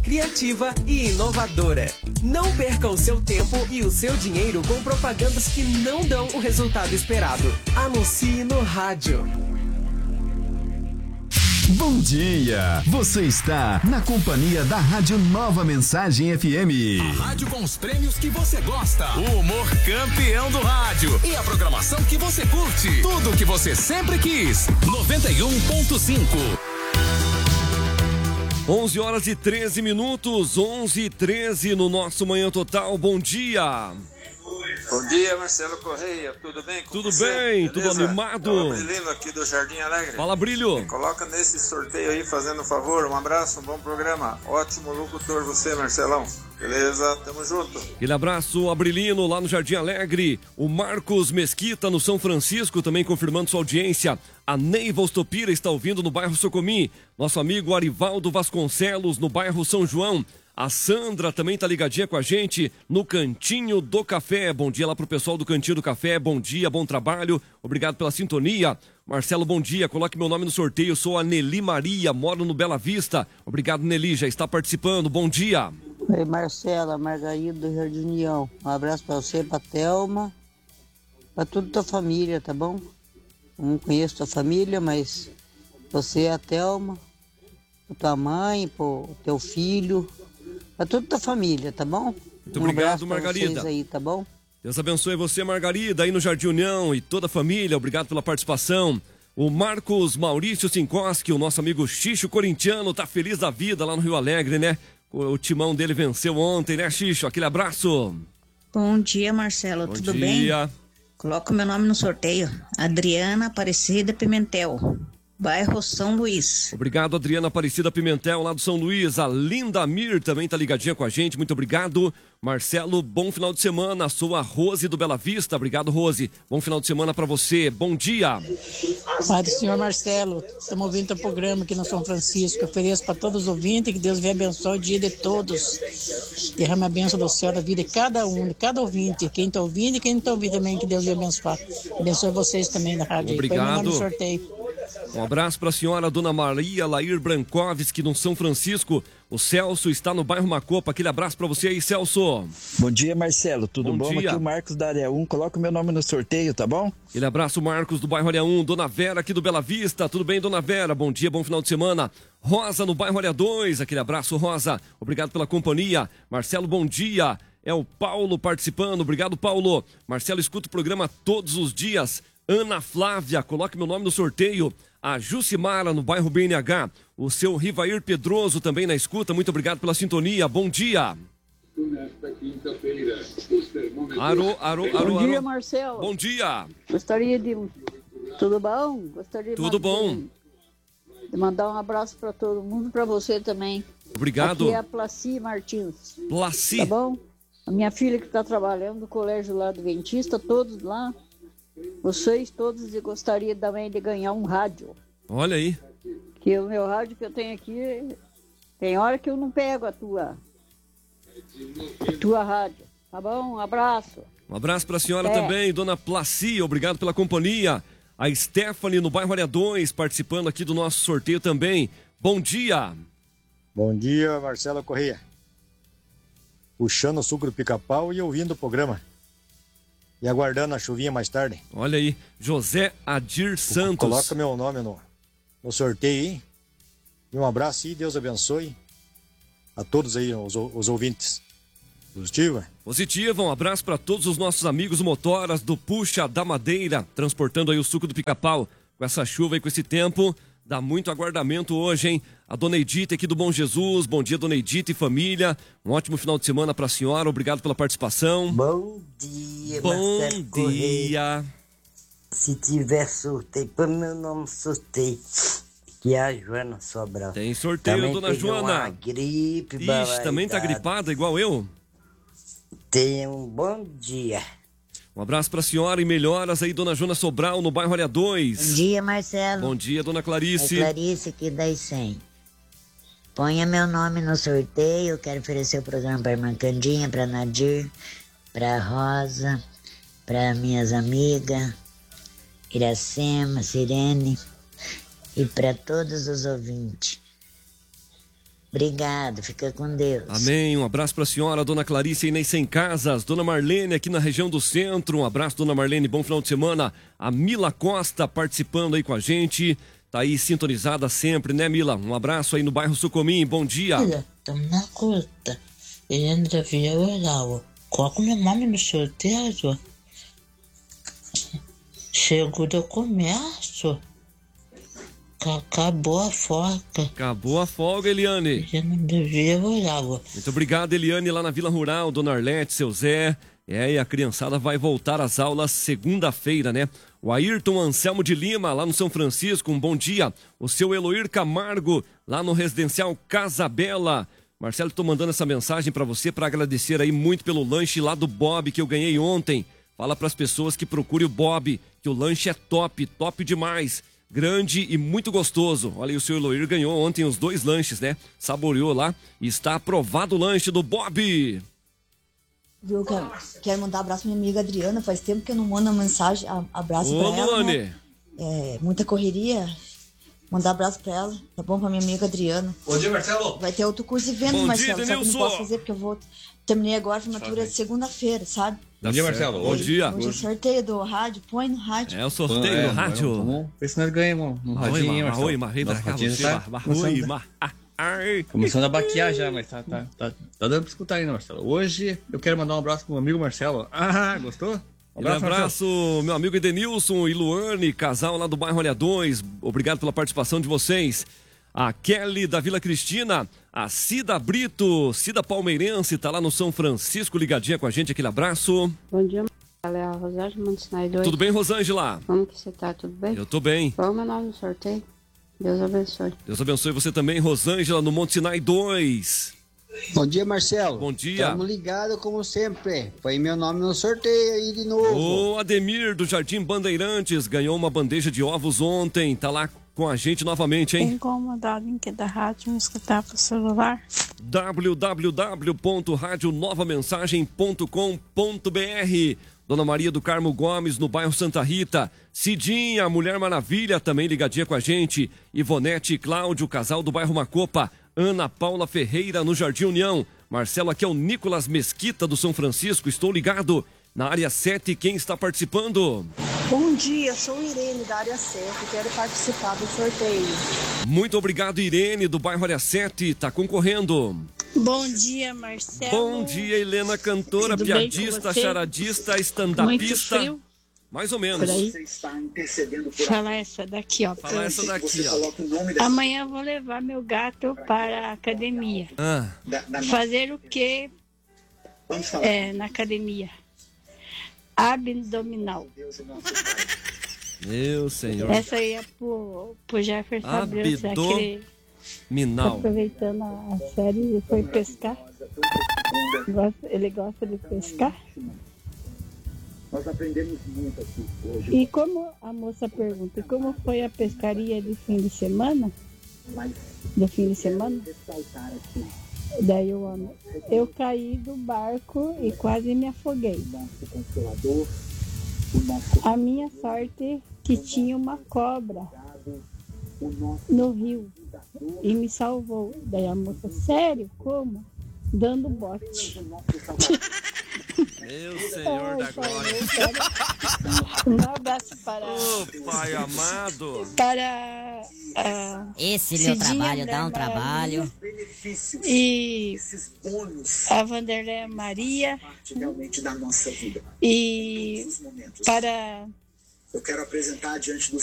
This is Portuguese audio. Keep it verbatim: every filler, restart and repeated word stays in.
criativa e inovadora. Não perca o seu tempo e o seu dinheiro com propagandas que não dão o resultado esperado. Anuncie no rádio. Bom dia! Você está na companhia da Rádio Nova Mensagem F M. A rádio com os prêmios que você gosta. O humor campeão do rádio. E a programação que você curte. Tudo que você sempre quis. noventa e um ponto cinco. onze horas e treze minutos. onze e treze no nosso Manhã Total. Bom dia! Bom dia, Marcelo Correia, tudo bem com Tudo você? bem, Beleza? tudo animado. É o Brilho aqui do Jardim Alegre. Fala, Brilho. Coloca nesse sorteio aí, fazendo um favor. Um abraço, um bom programa. Ótimo locutor você, Marcelão. Beleza? Tamo junto. Aquele abraço, Abrilino, lá no Jardim Alegre. O Marcos Mesquita, no São Francisco, também confirmando sua audiência. A Neiva Ostopira está ouvindo no bairro Socomi. Nosso amigo Arivaldo Vasconcelos, no bairro São João. A Sandra também tá ligadinha com a gente no Cantinho do Café. Bom dia lá pro pessoal do Cantinho do Café. Bom dia, bom trabalho. Obrigado pela sintonia. Marcelo, bom dia. Coloque meu nome no sorteio. Sou a Nelly Maria, moro no Bela Vista. Obrigado, Nelly. Já está participando. Bom dia. Oi, Marcela, Margarida do Jardim União. Um abraço pra você, pra Thelma, pra toda a tua família, tá bom? Eu não conheço tua família, mas você, a Thelma, pra tua mãe, pro teu filho, pra toda a tua família, tá bom? Muito um obrigado, Margarida. Aí, tá bom? Deus abençoe você, Margarida, aí no Jardim União e toda a família. Obrigado pela participação. O Marcos Maurício Sinkoski, o nosso amigo Xixo corintiano, tá feliz da vida lá no Rio Alegre, né? O timão dele venceu ontem, né, Xixo? Aquele abraço. Bom dia, Marcelo. Bom Tudo dia. bem? Coloca o meu nome no sorteio. Adriana Aparecida Pimentel, bairro São Luís. Obrigado, Adriana Aparecida Pimentel, lá do São Luís. A Linda Mir também tá ligadinha com a gente. Muito obrigado. Marcelo, bom final de semana. Sou a Rose do Bela Vista. Obrigado, Rose. Bom final de semana para você. Bom dia. Padre Senhor Marcelo, estamos ouvindo o programa aqui no São Francisco. Ofereço para todos os ouvintes que Deus venha abençoar o dia de todos. Derrama a bênção do céu da vida de cada um, de cada ouvinte. Quem está ouvindo e quem não está ouvindo também, que Deus venha abençoar. Abençoe vocês também na rádio. Obrigado. No sorteio. Um abraço para a senhora Dona Maria Lair Brankovski, no São Francisco. O Celso está no bairro Macopa. Aquele abraço para você aí, Celso. Bom dia, Marcelo. Tudo bom? bom? Dia. Aqui o Marcos da Área um. Coloca o meu nome no sorteio, tá bom? Aquele abraço, Marcos do bairro Área um. Dona Vera aqui do Bela Vista. Tudo bem, Dona Vera? Bom dia, bom final de semana. Rosa no bairro Área dois. Aquele abraço, Rosa. Obrigado pela companhia. Marcelo, bom dia. É o Paulo participando. Obrigado, Paulo. Marcelo, escuta o programa todos os dias. Ana Flávia, coloque meu nome no sorteio. A Jucimara, no bairro B N H. O seu Rivair Pedroso também na escuta. Muito obrigado pela sintonia. Bom dia. Arô, arô, arô, Bom dia, arô. Marcelo. Bom dia. Gostaria de... Tudo bom? Gostaria Tudo de... bom. de mandar um abraço para todo mundo, para você também. Obrigado. Aqui é a Placi Martins. Placi. Tá bom? A minha filha que está trabalhando no colégio lá do Adventista, todos lá. Vocês todos eu gostaria também de ganhar um rádio. Olha aí. Que o meu rádio que eu tenho aqui, tem hora que eu não pego a tua, a tua rádio. Tá bom? Um abraço. Um abraço para a senhora É. também, Dona Placi. Obrigado pela companhia. A Stephanie no bairro Área dois, participando aqui do nosso sorteio também. Bom dia. Bom dia, Marcelo Correia. Puxando o suco do pica-pau e ouvindo o programa. E aguardando a chuvinha mais tarde. Olha aí, José Adir Santos. Coloca meu nome no, no sorteio aí. E um abraço e Deus abençoe a todos aí, os, os ouvintes. Positivo? Positivo, um abraço para todos os nossos amigos motoras do Puxa da Madeira, transportando aí o suco do pica-pau. Com essa chuva e com esse tempo, dá muito aguardamento hoje, hein? A Dona Edith aqui do Bom Jesus. Bom dia, Dona Edith e família. Um ótimo final de semana para a senhora. Obrigado pela participação. Bom dia, Bom Marcelo dia. Correia. Se tiver sorteio, põe meu nome no sorteio. Que é a Joana Sobral. Tem sorteio, também Dona peguei Joana. Uma gripe, Ixi, também tá gripada igual eu? Tenha um bom dia. Um abraço pra senhora e melhoras aí, Dona Joana Sobral, no bairro Área dois. Bom dia, Marcelo. Bom dia, Dona Clarice. É Clarice aqui da I C E M. Ponha meu nome no sorteio. Eu quero oferecer o programa para irmã Candinha, para Nadir, para Rosa, para minhas amigas, Iracema, Sirene e para todos os ouvintes. Obrigado, fica com Deus. Amém. Um abraço para a senhora, dona Clarice Inês Sem Casas, dona Marlene aqui na região do centro. Um abraço, dona Marlene, bom final de semana. A Mila Costa participando aí com a gente. Tá aí sintonizada sempre, né, Mila? Um abraço aí no bairro Sucomim, bom dia. Olha, estamos na curta. Helena da Vila Oral. Coloca meu nome no sorteio. Chegou do comércio. Acabou a folga. Acabou a folga, Eliane. Helena da Vila Oral. Muito obrigado, Eliane, lá na Vila Rural, dona Arlete, seu Zé. É, e a criançada vai voltar às aulas segunda-feira, né? O Ayrton Anselmo de Lima, lá no São Francisco, um bom dia. O seu Eloir Camargo, lá no residencial Casa Bela. Marcelo, tô mandando essa mensagem para você para agradecer aí muito pelo lanche lá do Bob que eu ganhei ontem. Fala para as pessoas que procurem o Bob, que o lanche é top, top demais. Grande e muito gostoso. Olha aí, o seu Eloir ganhou ontem os dois lanches, né? Saboreou lá e está aprovado o lanche do Bob. Viu, quero, quero mandar um abraço pra minha amiga Adriana. Faz tempo que eu não mando uma mensagem, abraço Ô, pra ela, Luane. né? É, muita correria. Mandar abraço pra ela, tá bom? Pra minha amiga Adriana. Bom dia, Marcelo. Vai ter outro curso de venda, Bom Marcelo. dia, Só que eu não Denilson. posso fazer porque eu vou... Terminei agora a formatura de segunda-feira, sabe? Bom dia, Marcelo. Bom dia. Hoje é sorteio do rádio, põe no rádio. É o sorteio no rádio. Vamos ver se nós ganhamos um Oi, radinho, ma- Marcelo. oi, marrei pra Nosso cá, radinho você, tá ma- ma- começando- oi, ma- ah, ai. Começando a baquear já, mas tá, tá, tá, tá dando pra escutar ainda, Marcelo. Hoje eu quero mandar um abraço pro meu amigo Marcelo. Ah, gostou? Um abraço, meu amigo Edenilson e Luane, casal lá do bairro Olha dois. Obrigado pela participação de vocês. A Kelly da Vila Cristina, a Cida Brito, Cida Palmeirense, tá lá no São Francisco, ligadinha com a gente, aquele abraço. Bom dia, Marcelo. É a Rosângela Montenay dois. Tudo bem, Rosângela? Como que você tá? Tudo bem? Eu tô bem. Qual é o meu nome no sorteio? Deus abençoe. Deus abençoe você também, Rosângela, no Monte Sinai dois. Bom dia, Marcelo. Bom dia. Estamos ligados como sempre. Foi meu nome no sorteio aí de novo. O Ademir do Jardim Bandeirantes ganhou uma bandeja de ovos ontem. Tá lá com a gente novamente, hein? Tem como mandar o link da rádio e escutar pro celular? w w w ponto rádio nova mensagem ponto com ponto b r. Dona Maria do Carmo Gomes, no bairro Santa Rita. Cidinha, Mulher Maravilha, também ligadinha com a gente. Ivonete e Cláudio, casal do bairro Macopa. Ana Paula Ferreira, no Jardim União. Marcelo, aqui é o Nicolas Mesquita, do São Francisco. Estou ligado na área sete. Quem está participando? Bom dia, sou Irene da área sete, quero participar do sorteio. Muito obrigado, Irene, do bairro área sete. Está concorrendo. Bom dia, Marcelo. Bom dia, Helena, cantora, Tudo bem com piadista, você? charadista, Muito stand-upista. frio? Mais ou menos. Por aí? Fala essa daqui, ó. Fala essa daqui, ó. Amanhã eu vou levar meu gato para a academia. Ah. Fazer o que é, na academia? Abdominal. Meu Senhor. Essa aí é pro, pro Jefferson Abreu. será que ele- Minal. Aproveitando a série, ele foi pescar. Gosta- Ele gosta de pescar. Nós aprendemos muito aqui hoje. E como a moça pergunta, como foi a pescaria de fim de semana? Do fim de semana? Daí eu amo. Eu caí do barco e quase me afoguei. A minha sorte que tinha uma cobra no rio e me salvou. Daí a moça, sério? Como? Dando bote. Meu Senhor da glória. Um abraço para... Ô, Pai amado. Para... ah, Esse meu Cidinha trabalho dá um André trabalho. E a Vanderlei Maria Realmente da nossa vida. e Nesses momentos, para eu quero apresentar diante do